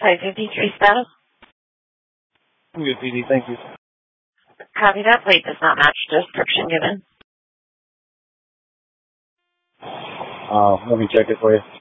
Site 53 status. I'm good, PD. Thank you. Copy that. Plate does not match description given. Let me check it for you.